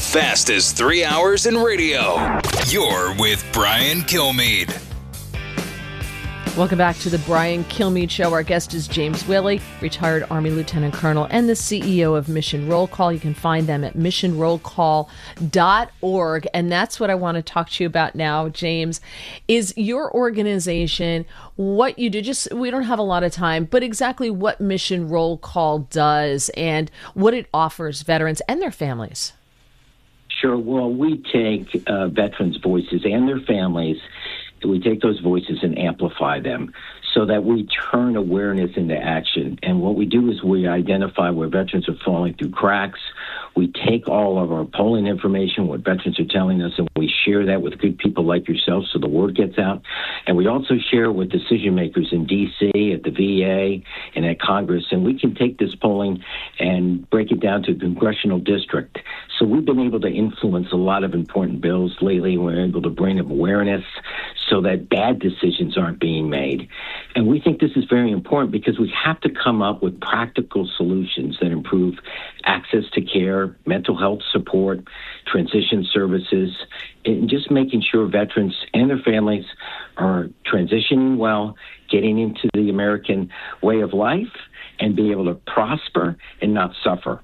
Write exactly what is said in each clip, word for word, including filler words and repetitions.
fast as three hours in radio. You're with Brian Kilmeade. Welcome back to the Brian Kilmeade Show. Our guest is James Willey, retired Army Lieutenant Colonel and the C E O of Mission Roll Call. You can find them at mission roll call dot org. And that's what I want to talk to you about now, James, is your organization, what you do. Just, we don't have a lot of time, but exactly what Mission Roll Call does and what it offers veterans and their families. Sure. Well, we take uh, veterans' voices and their families. We take those voices and amplify them so that we turn awareness into action. And what we do is we identify where veterans are falling through cracks. We take all of our polling information, what veterans are telling us, and we share that with good people like yourself so the word gets out. And we also share with decision makers in D C, at the V A, and at Congress. And we can take this polling and break it down to a congressional district. So we've been able to influence a lot of important bills lately. We're able to bring awareness so that bad decisions aren't being made. And we think this is very important because we have to come up with practical solutions that improve access to care, mental health support, transition services, and just making sure veterans and their families are transitioning well, getting into the American way of life, and be able to prosper and not suffer.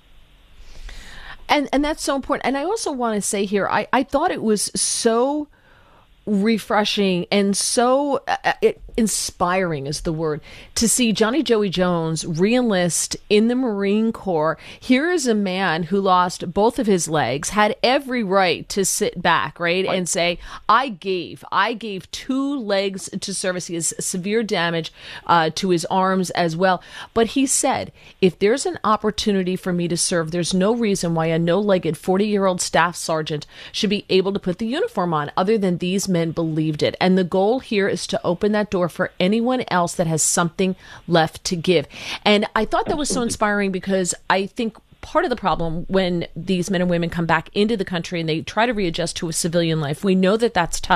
And and that's so important. And I also want to say here, I, I thought it was so refreshing and so uh, it, inspiring is the word, to see Johnny Joey Jones re-enlist in the Marine Corps. Here is a man who lost both of his legs, had every right to sit back, right, right. and say, I gave, I gave two legs to service. He has severe damage uh, to his arms as well. But he said, if there's an opportunity for me to serve, there's no reason why a no-legged forty-year-old staff sergeant should be able to put the uniform on other than these men believed it. And the goal here is to open that door for anyone else that has something left to give. And I thought that was so inspiring because I think part of the problem when these men and women come back into the country and they try to readjust to a civilian life, we know that that's tough.